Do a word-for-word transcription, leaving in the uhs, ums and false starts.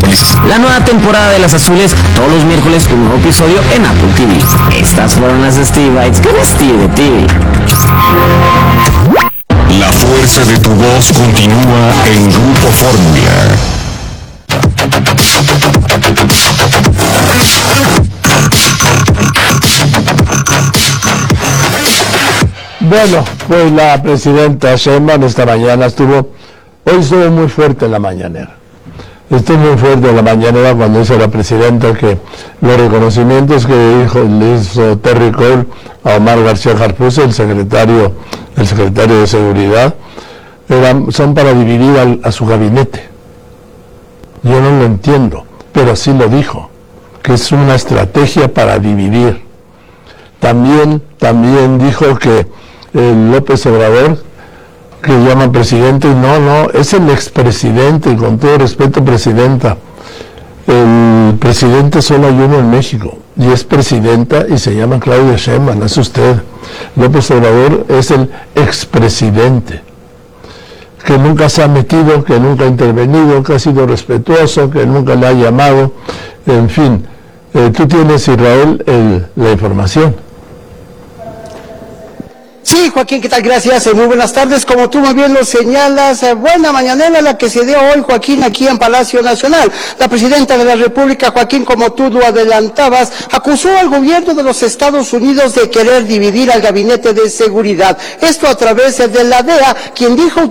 Metrópolis. La nueva temporada de Las Azules, todos los miércoles un nuevo episodio en Apple T V. Estas fueron las de Steve Bites con Steve T V. La fuerza de tu voz continúa en Grupo Fórmula. Bueno, pues la presidenta Sheinbaum esta mañana estuvo, hoy estuvo muy fuerte en la mañanera. Estuvo muy fuerte en la mañanera cuando hizo la presidenta que los reconocimientos que dijo, le hizo Terry Cole a Omar García Harfuch, el secretario, el secretario de Seguridad, eran, son para dividir al, a su gabinete. Yo no lo entiendo, pero así lo dijo, que es una estrategia para dividir. También, también dijo que el López Obrador, que llama presidente, no, no, es el expresidente, y con todo respeto, presidenta, el presidente solo hay uno en México, y es presidenta, y se llama Claudia Sheinbaum, es usted. López Obrador es el expresidente, que nunca se ha metido, que nunca ha intervenido, que ha sido respetuoso, que nunca le ha llamado, en fin. Eh, tú tienes, Israel, el, la información. Sí, Joaquín, ¿qué tal? Gracias, eh, muy buenas tardes. Como tú muy bien lo señalas, eh, buena mañanera la que se dio hoy, Joaquín, aquí en Palacio Nacional. La presidenta de la República, Joaquín, como tú lo adelantabas, acusó al gobierno de los Estados Unidos de querer dividir al Gabinete de Seguridad. Esto a través de la D E A, quien dijo